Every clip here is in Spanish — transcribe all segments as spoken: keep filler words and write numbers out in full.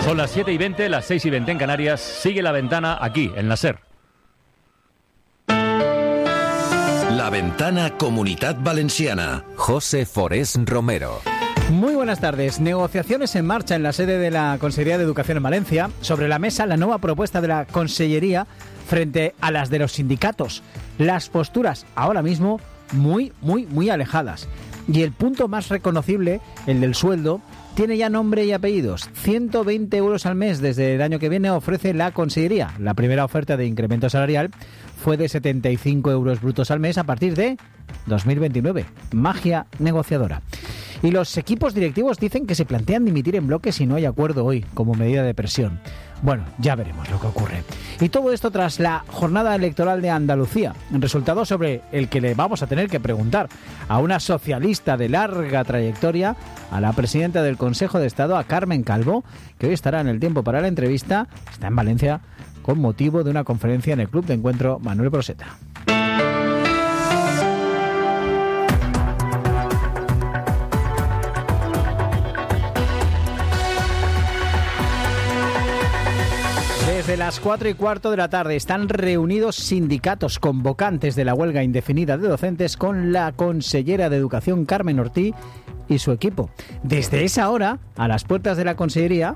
Son las siete y veinte, las seis y veinte en Canarias. Sigue La Ventana aquí, en la SER. La Ventana Comunitat Valenciana. José Forés Romero. Muy buenas tardes. Negociaciones en marcha en la sede de la Consellería de Educación en Valencia. Sobre la mesa, la nueva propuesta de la Consellería frente a las de los sindicatos. Las posturas, ahora mismo, muy, muy, muy alejadas. Y el punto más reconocible, el del sueldo, tiene ya nombre y apellidos. ciento veinte euros al mes desde el año que viene ofrece la Consellería. La primera oferta de incremento salarial fue de setenta y cinco euros brutos al mes a partir de dos mil veintinueve. Magia negociadora. Y los equipos directivos dicen que se plantean dimitir en bloque si no hay acuerdo hoy, como medida de presión. Bueno, ya veremos lo que ocurre. Y todo esto tras la jornada electoral de Andalucía, un resultado sobre el que le vamos a tener que preguntar a una socialista de larga trayectoria, a la presidenta del Consejo de Estado, a Carmen Calvo, que hoy estará en el tiempo para la entrevista, está en Valencia con motivo de una conferencia en el Club de Encuentro Manuel Broseta. Desde las cuatro y cuarto de la tarde están reunidos sindicatos convocantes de la huelga indefinida de docentes con la consellera de Educación Carmen Ortí y su equipo. Desde esa hora, a las puertas de la Consellería,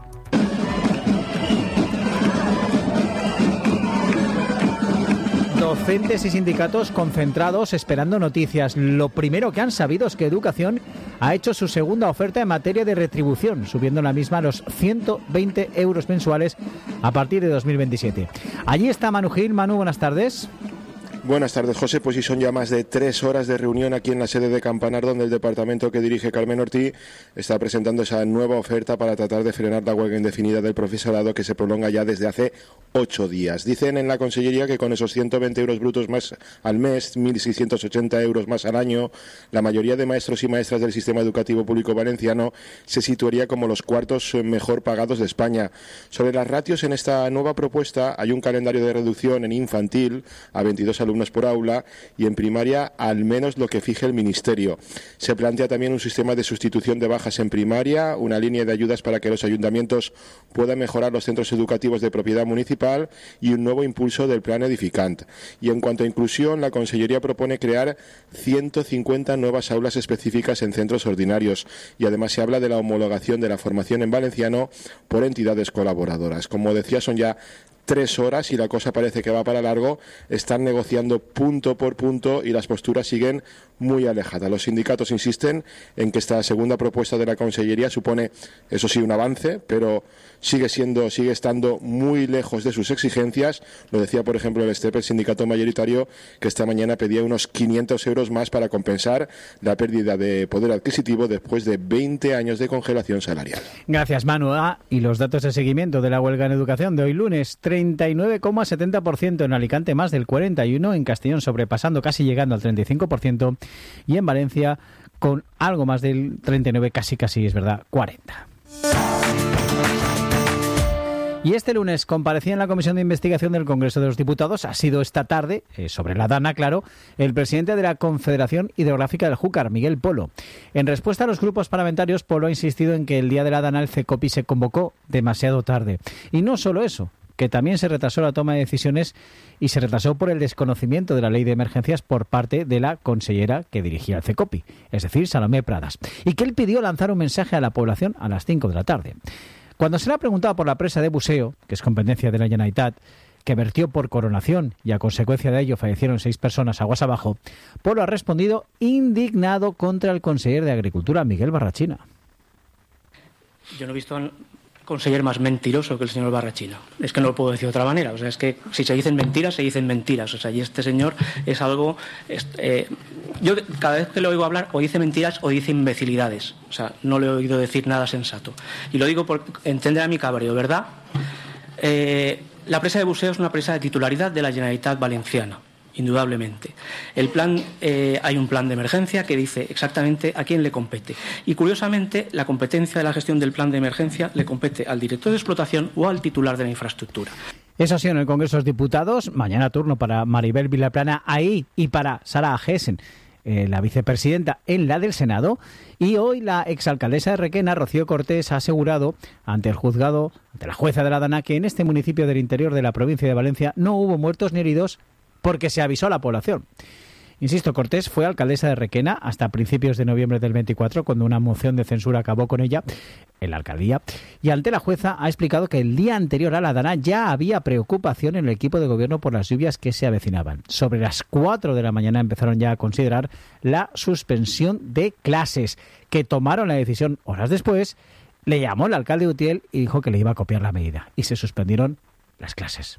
docentes y sindicatos concentrados esperando noticias. Lo primero que han sabido es que Educación ha hecho su segunda oferta en materia de retribución, subiendo la misma a los ciento veinte euros mensuales a partir de dos mil veintisiete. Allí está Manu Gil. Manu, buenas tardes. Buenas tardes, José. Pues sí, son ya más de tres horas de reunión aquí en la sede de Campanar, donde el departamento que dirige Carmen Ortí está presentando esa nueva oferta para tratar de frenar la huelga indefinida del profesorado que se prolonga ya desde hace ocho días. Dicen en la Consellería que con esos ciento veinte euros brutos más al mes, mil seiscientos ochenta euros más al año, la mayoría de maestros y maestras del sistema educativo público valenciano se situaría como los cuartos mejor pagados de España. Sobre las ratios en esta nueva propuesta hay un calendario de reducción en infantil a veintidós alumnos por aula y en primaria al menos lo que fije el Ministerio. Se plantea también un sistema de sustitución de bajas en primaria, una línea de ayudas para que los ayuntamientos puedan mejorar los centros educativos de propiedad municipal y un nuevo impulso del plan Edificant. Y en cuanto a inclusión, la Consellería propone crear ciento cincuenta nuevas aulas específicas en centros ordinarios y además se habla de la homologación de la formación en valenciano por entidades colaboradoras. Como decía, son ya tres horas y la cosa parece que va para largo. Están negociando punto por punto y las posturas siguen muy alejadas. Los sindicatos insisten en que esta segunda propuesta de la Consellería supone, eso sí, un avance, pero sigue siendo, sigue estando muy lejos de sus exigencias. Lo decía, por ejemplo, el STEP, el sindicato mayoritario, que esta mañana pedía unos quinientos euros más para compensar la pérdida de poder adquisitivo después de veinte años de congelación salarial. Gracias, Manu. Ah, y los datos de seguimiento de la huelga en educación de hoy lunes: treinta y nueve coma setenta por ciento en Alicante, más del cuarenta y uno por ciento, en Castellón sobrepasando, casi llegando al treinta y cinco por ciento, y en Valencia con algo más del treinta y nueve, casi casi, es verdad, cuarenta. Y este lunes comparecía en la Comisión de Investigación del Congreso de los Diputados, ha sido esta tarde, eh, sobre la Dana, claro, el presidente de la Confederación Hidrográfica del Júcar, Miguel Polo. En respuesta a los grupos parlamentarios, Polo ha insistido en que el día de la Dana el CECOPI se convocó demasiado tarde. Y no solo eso, que también se retrasó la toma de decisiones y se retrasó por el desconocimiento de la ley de emergencias por parte de la consellera que dirigía el CECOPI, es decir, Salomé Pradas, y que él pidió lanzar un mensaje a la población a las cinco de la tarde. Cuando se le ha preguntado por la presa de Buseo, que es competencia de la Generalitat, que vertió por coronación y a consecuencia de ello fallecieron seis personas aguas abajo, Polo ha respondido indignado contra el consejero de Agricultura, Miguel Barrachina. Yo no he visto conseller más mentiroso que el señor Barrachina. Es que no lo puedo decir de otra manera. O sea, es que si se dicen mentiras, se dicen mentiras. O sea, y este señor es algo... Es, eh, yo cada vez que le oigo hablar, o dice mentiras o dice imbecilidades. O sea, no le he oído decir nada sensato. Y lo digo por entender a mi cabreo, ¿verdad? Eh, la presa de Buseo es una presa de titularidad de la Generalitat Valenciana, indudablemente. El plan, eh, hay un plan de emergencia que dice exactamente a quién le compete. Y curiosamente, la competencia de la gestión del plan de emergencia le compete al director de explotación o al titular de la infraestructura. Eso ha sido en el Congreso de los Diputados. Mañana turno para Maribel Vilaplana ahí y para Sara Agesen eh, la vicepresidenta en la del Senado, y hoy la exalcaldesa de Requena, Rocío Cortés, ha asegurado ante el juzgado, ante la jueza de la Dana, que en este municipio del interior de la provincia de Valencia no hubo muertos ni heridos porque se avisó a la población. Insisto, Cortés fue alcaldesa de Requena hasta principios de noviembre del veinticuatro, cuando una moción de censura acabó con ella en la alcaldía. Y ante la jueza ha explicado que el día anterior a la Dana ya había preocupación en el equipo de gobierno por las lluvias que se avecinaban. Sobre las cuatro de la mañana empezaron ya a considerar la suspensión de clases, que tomaron la decisión horas después. Le llamó el alcalde Utiel y dijo que le iba a copiar la medida. Y se suspendieron las clases.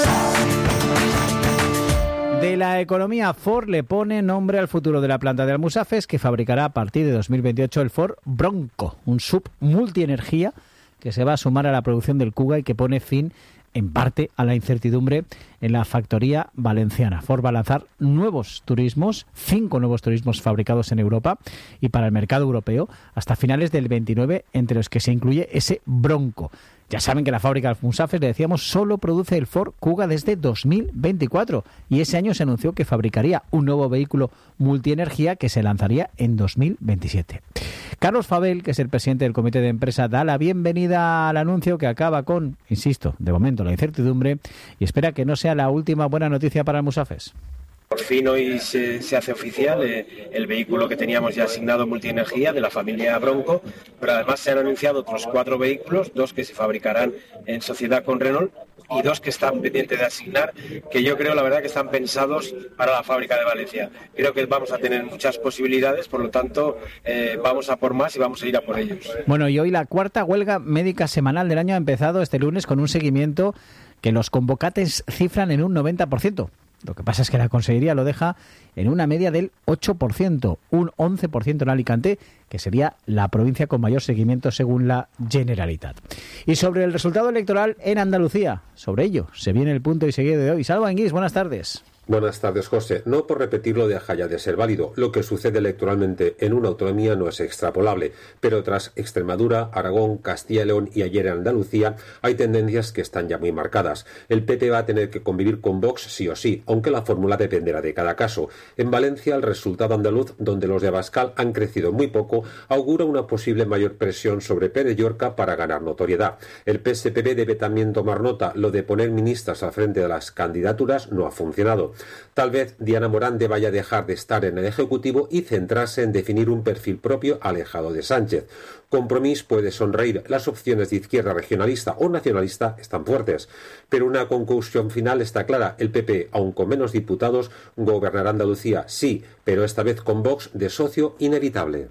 De la economía, Ford le pone nombre al futuro de la planta de Almusafes, que fabricará a partir de dos mil veintiocho el Ford Bronco, un sub multienergía que se va a sumar a la producción del Kuga y que pone fin, en parte, a la incertidumbre en la factoría valenciana. Ford va a lanzar nuevos turismos, cinco nuevos turismos fabricados en Europa y para el mercado europeo, hasta finales del veintinueve, entre los que se incluye ese Bronco. Ya saben que la fábrica de Almusafes, le decíamos, solo produce el Ford Kuga desde dos mil veinticuatro y ese año se anunció que fabricaría un nuevo vehículo multienergía que se lanzaría en dos mil veintisiete. Carlos Fabel, que es el presidente del comité de empresa, da la bienvenida al anuncio que acaba con, insisto, de momento la incertidumbre, y espera que no sea la última buena noticia para Almusafes. Por fin hoy se, se hace oficial eh, el vehículo que teníamos ya asignado multienergía de la familia Bronco, pero además se han anunciado otros cuatro vehículos, dos que se fabricarán en sociedad con Renault y dos que están pendientes de asignar, que yo creo la verdad que están pensados para la fábrica de Valencia. Creo que vamos a tener muchas posibilidades, por lo tanto eh, vamos a por más y vamos a ir a por ellos. Bueno, y hoy la cuarta huelga médica semanal del año ha empezado este lunes con un seguimiento que los convocantes cifran en un noventa por ciento. Lo que pasa es que la Consellería lo deja en una media del ocho por ciento, un once por ciento en Alicante, que sería la provincia con mayor seguimiento según la Generalitat. Y sobre el resultado electoral en Andalucía, sobre ello se viene el punto y seguido de hoy. Salva Enguís, buenas tardes. Buenas tardes, José. No por repetirlo deja ya de ser válido. Lo que sucede electoralmente en una autonomía no es extrapolable, pero tras Extremadura, Aragón, Castilla y León y ayer en Andalucía hay tendencias que están ya muy marcadas. El P P va a tener que convivir con Vox sí o sí, aunque la fórmula dependerá de cada caso. En Valencia, el resultado andaluz, donde los de Abascal han crecido muy poco, augura una posible mayor presión sobre Pere Llorca para ganar notoriedad. El P S P B debe también tomar nota. Lo de poner ministras al frente de las candidaturas no ha funcionado. Tal vez Diana Morán deba ya dejar de estar en el Ejecutivo y centrarse en definir un perfil propio alejado de Sánchez. Compromís puede sonreír. Las opciones de izquierda regionalista o nacionalista están fuertes. Pero una conclusión final está clara. El P P, aun con menos diputados, gobernará Andalucía, sí, pero esta vez con Vox de socio inevitable.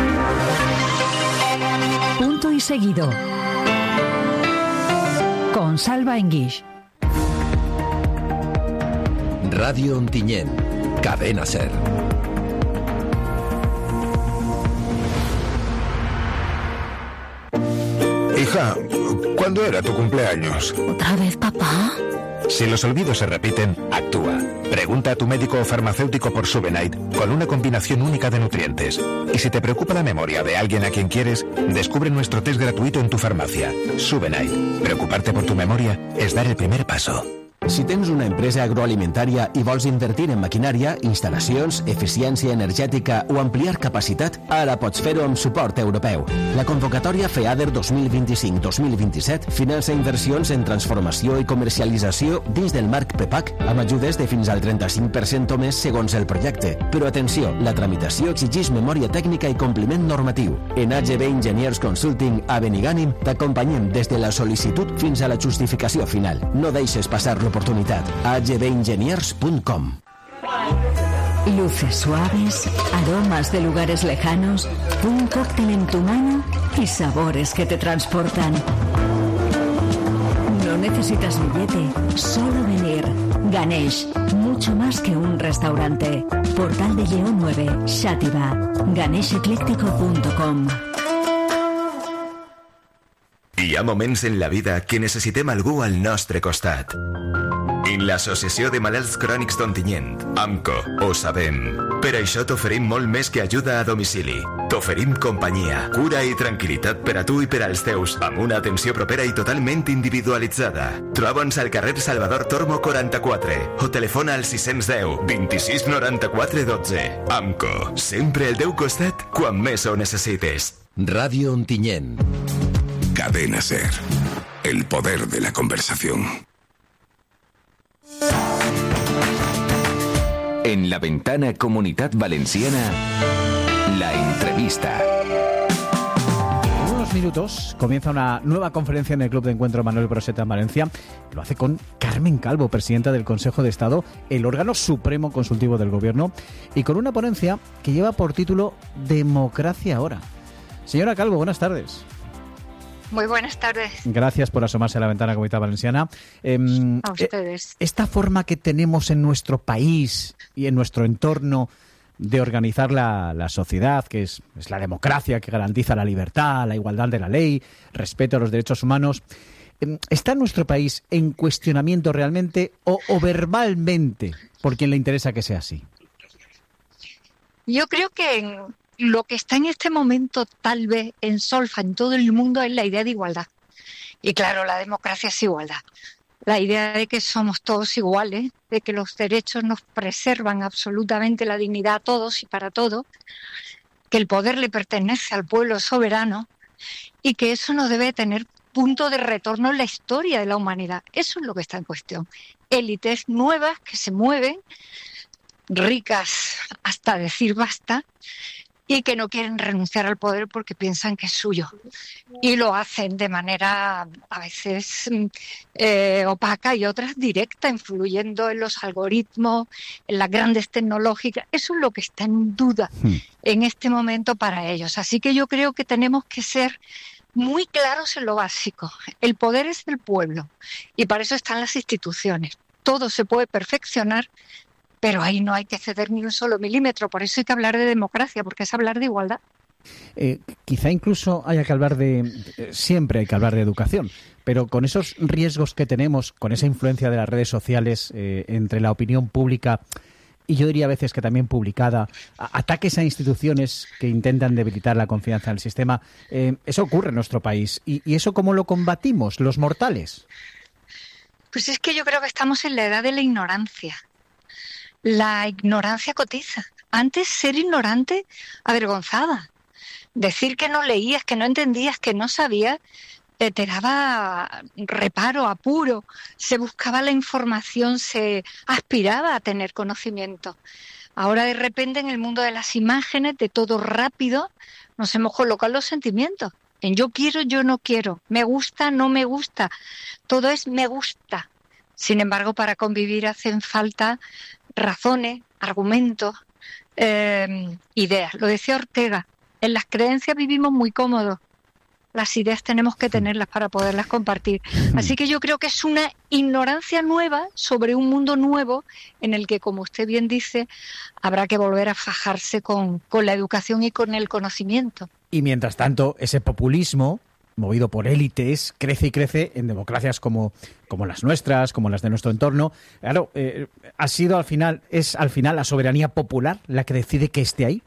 Punto y seguido. Con Salva Enguix. Radio Ontinyent, Cadena Ser. Hija, ¿cuándo era tu cumpleaños? ¿Otra vez, papá? Si los olvidos se repiten, actúa. Pregunta a tu médico o farmacéutico por Subenite, con una combinación única de nutrientes. Y si te preocupa la memoria de alguien a quien quieres, descubre nuestro test gratuito en tu farmacia. Subenite. Preocuparte por tu memoria es dar el primer paso. Si tens una empresa agroalimentària i vols invertir en maquinària, instal·lacions, eficiència energètica o ampliar capacitat, ara pots fer-ho amb suport europeu. La convocatòria FEADER dos mil vint-i-cinc dos mil vint-i-set finança inversions en transformació i comercialització dins del marc PEPAC amb ajudes de fins al trenta-cinc per cent o més segons el projecte. Però atenció, la tramitació exigeix memòria tècnica i compliment normatiu. En A G B Engineers Consulting a Benigànim t'acompanyem des de la sol·licitud fins a la justificació final. No deixes passar l'oportunitat. a g b engineers punto com. Luces suaves, aromas de lugares lejanos, un cóctel en tu mano y sabores que te transportan. No necesitas billete, solo venir. Ganesh, mucho más que un restaurante. Portal de Lleó nueve, Xàtiva. ganesh ecléctico punto com. Hi ha moments en la vida que necessitem algú al nostre costat. Tenim l'Associació de Malalts Crònics d'Ontinyent, AMCO, ho sabem. Per això t'oferim molt més que ajuda a domicili. T'oferim companyia, cura i tranquil·litat per a tu i per als teus, amb una atenció propera i totalment individualitzada. Troba'ns al carrer Salvador Tormo quaranta-quatre o telefona al sis cents deu, vint-i-sis noranta-quatre dotze. AMCO, sempre al teu costat quan més ho necessites. Radio Ontinyent. Cadena SER. El poder de la conversación. En la ventana Comunidad Valenciana, la entrevista. En unos minutos comienza una nueva conferencia en el Club de Encuentro Manuel Broseta en Valencia. Lo hace con Carmen Calvo, presidenta del Consejo de Estado, el órgano supremo consultivo del Gobierno, y con una ponencia que lleva por título Democracia Ahora. Señora Calvo, buenas tardes. Muy buenas tardes. Gracias por asomarse a la ventana Comunidad Valenciana. Eh, a ustedes. Esta forma que tenemos en nuestro país y en nuestro entorno de organizar la, la sociedad, que es, es la democracia, que garantiza la libertad, la igualdad de la ley, respeto a los derechos humanos, eh, ¿está nuestro país en cuestionamiento realmente o, o verbalmente por quien le interesa que sea así? Yo creo que en... lo que está en este momento tal vez en solfa en todo el mundo es la idea de igualdad. Y claro, la democracia es igualdad. La idea de que somos todos iguales, de que los derechos nos preservan absolutamente la dignidad a todos y para todos, que el poder le pertenece al pueblo soberano y que eso no debe tener punto de retorno en la historia de la humanidad. Eso es lo que está en cuestión. Élites nuevas que se mueven, ricas hasta decir basta, y que no quieren renunciar al poder porque piensan que es suyo. Y lo hacen de manera a veces eh, opaca y otras directa, influyendo en los algoritmos, en las grandes tecnológicas. Eso es lo que está en duda hmm. en este momento para ellos. Así que yo creo que tenemos que ser muy claros en lo básico. El poder es del pueblo y para eso están las instituciones. Todo se puede perfeccionar, pero ahí no hay que ceder ni un solo milímetro. Por eso hay que hablar de democracia, porque es hablar de igualdad. Eh, quizá incluso haya que hablar de... Eh, siempre hay que hablar de educación, pero con esos riesgos que tenemos, con esa influencia de las redes sociales eh, entre la opinión pública y yo diría a veces que también publicada, a, ataques a instituciones que intentan debilitar la confianza en el sistema, eh, eso ocurre en nuestro país. ¿Y, y eso cómo lo combatimos, los mortales? Pues es que yo creo que estamos en la edad de la ignorancia. La ignorancia cotiza. Antes ser ignorante avergonzaba. Decir que no leías, que no entendías, que no sabías, eh, te daba reparo, apuro. Se buscaba la información, se aspiraba a tener conocimiento. Ahora de repente en el mundo de las imágenes, de todo rápido, nos hemos colocado los sentimientos. En yo quiero, yo no quiero. Me gusta, no me gusta. Todo es me gusta. Sin embargo, para convivir hacen falta razones, argumentos, eh, ideas. Lo decía Ortega, en las creencias vivimos muy cómodos, las ideas tenemos que tenerlas para poderlas compartir. Así que yo creo que es una ignorancia nueva sobre un mundo nuevo en el que, como usted bien dice, habrá que volver a fajarse con, con la educación y con el conocimiento. Y mientras tanto, ese populismo movido por élites, crece y crece en democracias como, como las nuestras, como las de nuestro entorno. Claro, eh, ha sido al final, es al final la soberanía popular la que decide que esté ahí.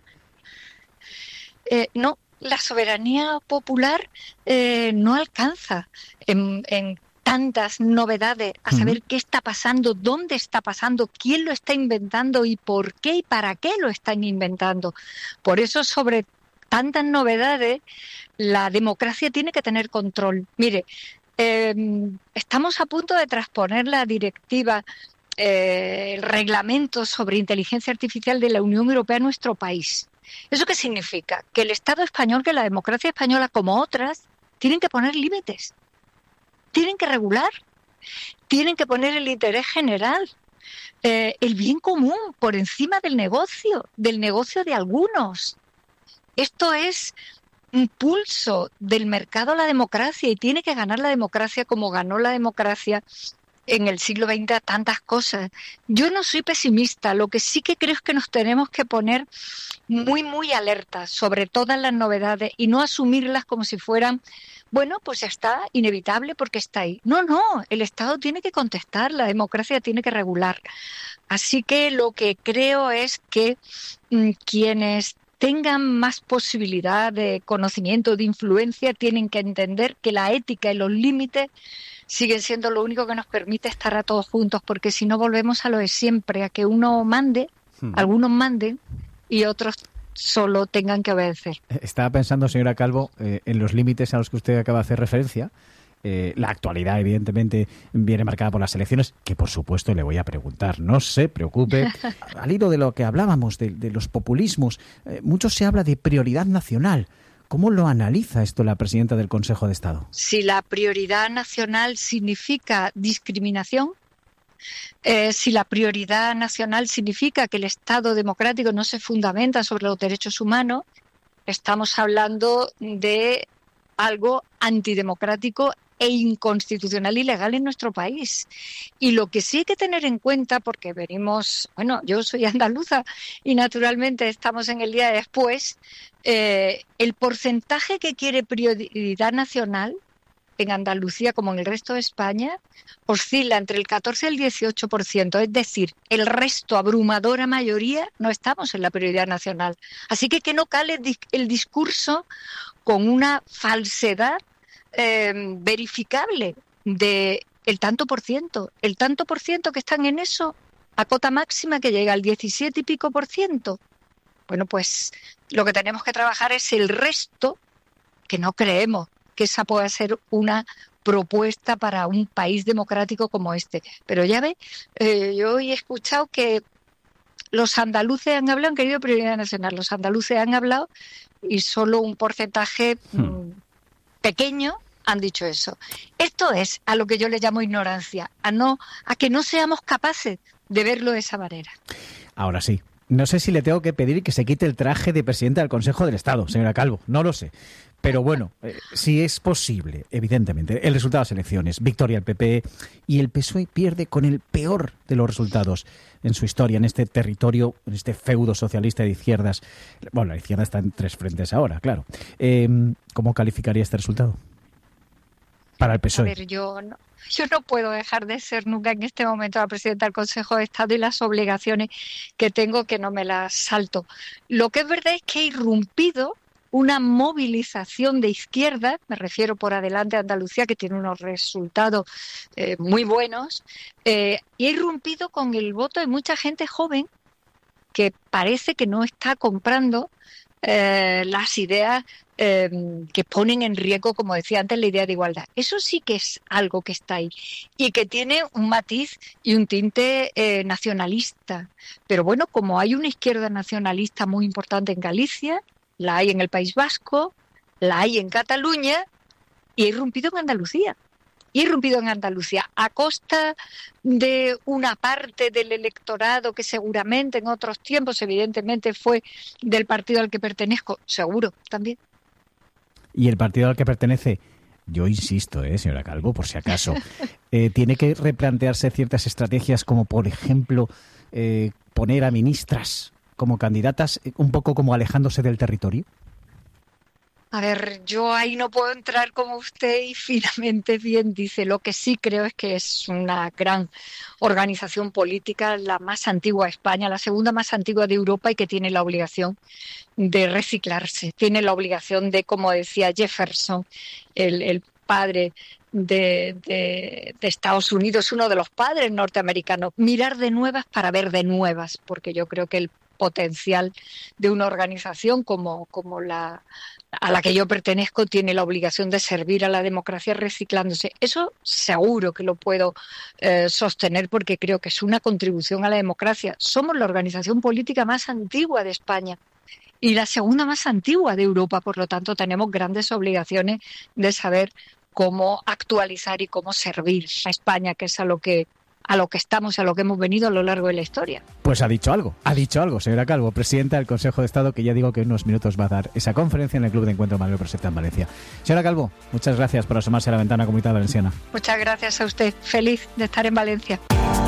Eh, no, la soberanía popular eh, no alcanza en, en tantas novedades a saber uh-huh. qué está pasando, dónde está pasando, quién lo está inventando y por qué y para qué lo están inventando. Por eso, sobre tantas novedades, la democracia tiene que tener control. Mire, eh, estamos a punto de transponer la directiva, eh, el reglamento sobre inteligencia artificial de la Unión Europea a nuestro país. ¿Eso qué significa? Que el Estado español, que la democracia española, como otras, tienen que poner límites, tienen que regular, tienen que poner el interés general, eh, el bien común por encima del negocio, del negocio de algunos. Esto es un pulso del mercado a la democracia y tiene que ganar la democracia como ganó la democracia en el siglo veinte a tantas cosas. Yo no soy pesimista, lo que sí que creo es que nos tenemos que poner muy, muy alertas sobre todas las novedades y no asumirlas como si fueran bueno, pues está inevitable porque está ahí. No, no, el Estado tiene que contestar, la democracia tiene que regular. Así que lo que creo es que mmm, quienes tengan más posibilidad de conocimiento, de influencia, tienen que entender que la ética y los límites siguen siendo lo único que nos permite estar a todos juntos, porque si no volvemos a lo de siempre, a que uno mande, hmm. algunos manden y otros solo tengan que obedecer. Estaba pensando, señora Calvo, eh, en los límites a los que usted acaba de hacer referencia. Eh, la actualidad, evidentemente, viene marcada por las elecciones, que por supuesto le voy a preguntar. No se preocupe. Al hilo de lo que hablábamos, de, de los populismos, eh, mucho se habla de prioridad nacional. ¿Cómo lo analiza esto la presidenta del Consejo de Estado? Si la prioridad nacional significa discriminación, eh, si la prioridad nacional significa que el Estado democrático no se fundamenta sobre los derechos humanos, estamos hablando de algo antidemocrático e inconstitucional y legal en nuestro país. Y lo que sí hay que tener en cuenta, porque venimos, bueno, yo soy andaluza y naturalmente estamos en el día después, eh, el porcentaje que quiere prioridad nacional en Andalucía como en el resto de España oscila entre el catorce y el dieciocho por ciento, es decir, el resto, abrumadora mayoría, no estamos en la prioridad nacional. Así que que no cale el discurso con una falsedad eh, verificable de el tanto por ciento, el tanto por ciento que están en eso, a cota máxima que llega al diecisiete y pico por ciento. Bueno, pues lo que tenemos que trabajar es el resto, que no creemos que esa pueda ser una propuesta para un país democrático como este. Pero ya ve, eh, yo he escuchado que los andaluces han hablado, han querido prioridad nacional, los andaluces han hablado y solo un porcentaje hmm. pequeño han dicho eso. Esto es a lo que yo le llamo ignorancia, a no a que no seamos capaces de verlo de esa manera. Ahora sí. No sé si le tengo que pedir que se quite el traje de presidenta del Consejo del Estado, señora Calvo, no lo sé. Pero bueno, eh, si es posible, evidentemente, el resultado de las elecciones, victoria del P P y el P S O E pierde con el peor de los resultados en su historia, en este territorio, en este feudo socialista de izquierdas. Bueno, la izquierda está en tres frentes ahora, claro. Eh, ¿Cómo calificaría este resultado para el P S O E? A ver, yo no, yo no puedo dejar de ser nunca en este momento la presidenta del Consejo de Estado y las obligaciones que tengo que no me las salto. Lo que es verdad es que ha irrumpido una movilización de izquierda, me refiero por adelante a Andalucía, que tiene unos resultados eh, muy buenos, eh, y ha irrumpido con el voto de mucha gente joven que parece que no está comprando eh, las ideas eh, que ponen en riesgo, como decía antes, la idea de igualdad. Eso sí que es algo que está ahí y que tiene un matiz y un tinte eh, nacionalista. Pero bueno, como hay una izquierda nacionalista muy importante en Galicia, la hay en el País Vasco, la hay en Cataluña y ha irrumpido en Andalucía. Y ha irrumpido en Andalucía a costa de una parte del electorado que seguramente en otros tiempos, evidentemente, fue del partido al que pertenezco, seguro, también. ¿Y el partido al que pertenece? Yo insisto, eh, señora Calvo, por si acaso, eh, tiene que replantearse ciertas estrategias como, por ejemplo, eh, poner a ministras como candidatas, un poco como alejándose del territorio? A ver, yo ahí no puedo entrar como usted y finamente bien dice. Lo que sí creo es que es una gran organización política, la más antigua de España, la segunda más antigua de Europa y que tiene la obligación de reciclarse. Tiene la obligación de, como decía Jefferson, el, el padre de, de, de Estados Unidos, uno de los padres norteamericanos, mirar de nuevas para ver de nuevas, porque yo creo que el potencial de una organización como, como la a la que yo pertenezco tiene la obligación de servir a la democracia reciclándose. Eso seguro que lo puedo eh, sostener porque creo que es una contribución a la democracia. Somos la organización política más antigua de España y la segunda más antigua de Europa, por lo tanto tenemos grandes obligaciones de saber cómo actualizar y cómo servir a España, que es a lo que a lo que estamos, a lo que hemos venido a lo largo de la historia. Pues ha dicho algo, ha dicho algo, señora Calvo, presidenta del Consejo de Estado, que ya digo que en unos minutos va a dar esa conferencia en el Club de Encuentro Manuel Proceta en Valencia. Señora Calvo, muchas gracias por asomarse a la ventana Comunidad Valenciana. Muchas gracias a usted, feliz de estar en Valencia.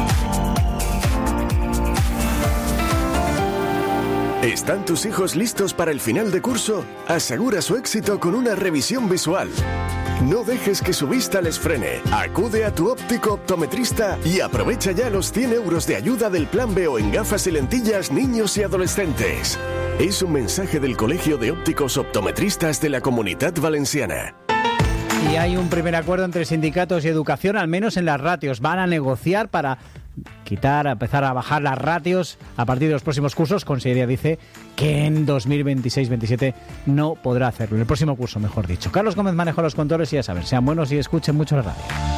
¿Están tus hijos listos para el final de curso? Asegura su éxito con una revisión visual. No dejes que su vista les frene. Acude a tu óptico optometrista y aprovecha ya los cien euros de ayuda del Plan B O en gafas y lentillas niños y adolescentes. Es un mensaje del Colegio de Ópticos Optometristas de la Comunitat Valenciana. Y hay un primer acuerdo entre sindicatos y educación, al menos en las ratios. Van a negociar para quitar, a empezar a bajar las ratios a partir de los próximos cursos. Consellería dice que en dos mil veintiséis veintisiete no podrá hacerlo. En el próximo curso, mejor dicho. Carlos Gómez manejó los controles y ya saben, sean buenos y escuchen mucho la radio.